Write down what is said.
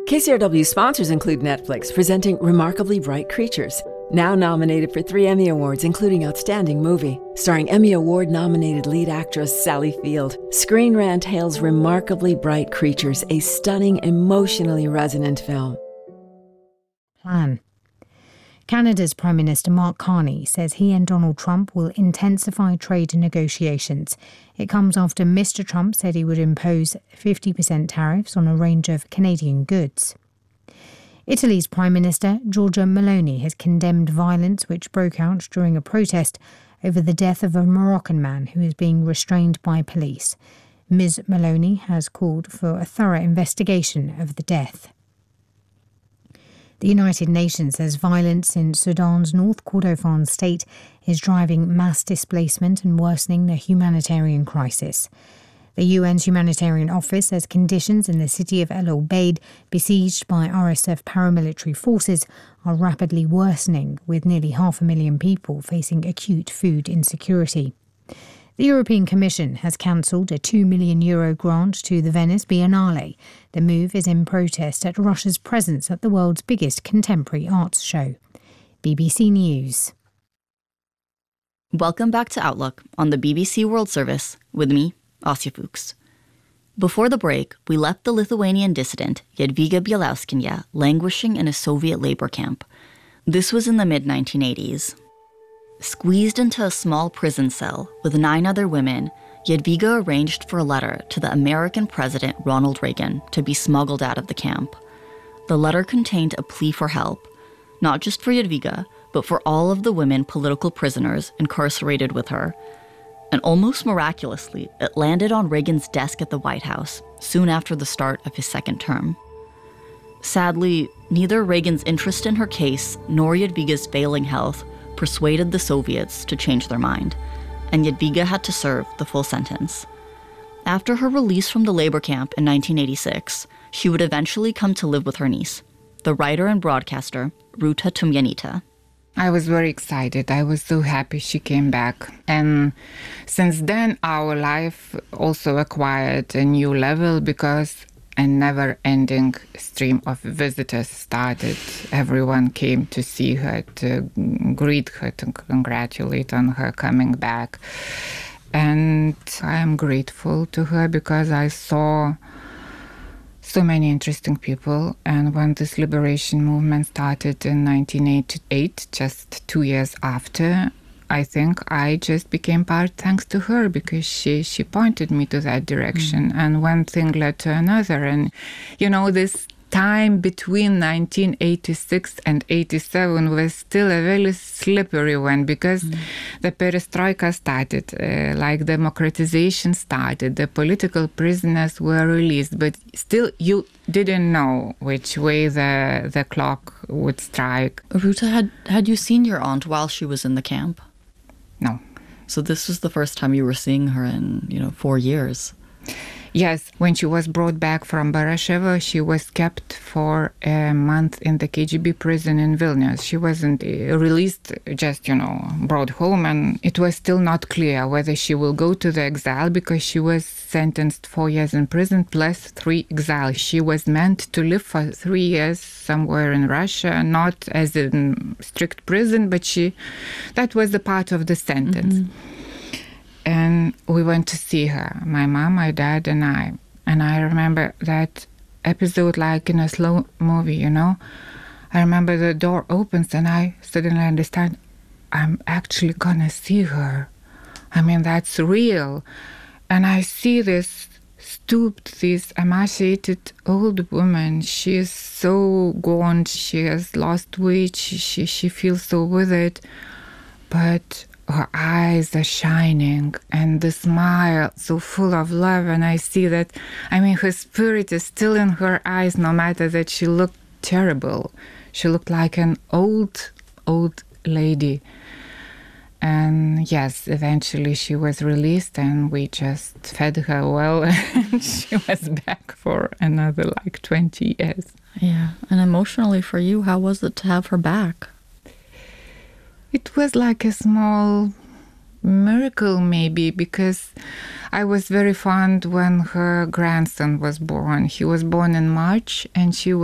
KCRW sponsors include Netflix, presenting Remarkably Bright Creatures. Now nominated for 3 Emmy Awards, including Outstanding Movie. Starring Emmy Award-nominated lead actress Sally Field. Screen Rant hails Remarkably Bright Creatures, a stunning, emotionally resonant film. Plan. Canada's Prime Minister Mark Carney says he and Donald Trump will intensify trade negotiations. It comes after Mr. Trump said he would impose 50% tariffs on a range of Canadian goods. Italy's Prime Minister Giorgia Meloni has condemned violence which broke out during a protest over the death of a Moroccan man who is being restrained by police. Ms. Meloni has called for a thorough investigation of the death. The United Nations says violence in Sudan's North Kordofan state is driving mass displacement and worsening the humanitarian crisis. The UN's humanitarian office says conditions in the city of El Obeid, besieged by RSF paramilitary forces, are rapidly worsening, with nearly 500,000 people facing acute food insecurity. The European Commission has cancelled a €2 million grant to the Venice Biennale. The move is in protest at Russia's presence at the world's biggest contemporary arts show. BBC News. Welcome back to Outlook on the BBC World Service with me, Asya Fuchs. Before the break, we left the Lithuanian dissident Jadvyga Bieliauskienė languishing in a Soviet labor camp. This was in the mid-1980s. Squeezed into a small prison cell with 9 other women, Jadvyga arranged for a letter to the American President Ronald Reagan to be smuggled out of the camp. The letter contained a plea for help, not just for Jadvyga, but for all of the women political prisoners incarcerated with her. And almost miraculously, it landed on Reagan's desk at the White House, soon after the start of his second term. Sadly, neither Reagan's interest in her case nor Jadvyga's failing health persuaded the Soviets to change their mind, and Jadvyga had to serve the full sentence. After her release from the labor camp in 1986, she would eventually come to live with her niece, the writer and broadcaster Ruta Tumjanita. I was very excited. I was so happy she came back. And since then, our life also acquired a new level because a never-ending stream of visitors started. Everyone came to see her, to greet her, to congratulate on her coming back. And I am grateful to her because I saw so many interesting people. And when this liberation movement started in 1988, just 2 years after, I think I just became part thanks to her because she pointed me to that direction. And one thing led to another. And, you know, this time between 1986 and 87 was still a very slippery one because the perestroika started, like democratization started, the political prisoners were released, but still you didn't know which way the clock would strike. Ruta, had you seen your aunt while she was in the camp? No. So this was the first time you were seeing her in, 4 years. Yes, when she was brought back from Barasheva, she was kept for a month in the KGB prison in Vilnius. She wasn't released, just, brought home, and it was still not clear whether she will go to the exile because she was sentenced 4 years in prison plus 3 exiles. She was meant to live for 3 years somewhere in Russia, not as in strict prison, but that was a part of the sentence. And we went to see her, my mom, my dad, and I. And I remember that episode like in a slow movie, I remember the door opens and I suddenly understand I'm actually gonna see her. I mean, that's real. And I see this stooped, this emaciated old woman. She is so gaunt. She has lost weight. She feels so withered. But her eyes are shining and the smile so full of love. And I see that, her spirit is still in her eyes, no matter that she looked terrible. She looked like an old lady. And yes, eventually she was released and we just fed her well and she was back for another 20 years. Yeah. And emotionally for you, how was it to have her back? It was like a small miracle maybe because I was very fond when her grandson was born. He was born in March and she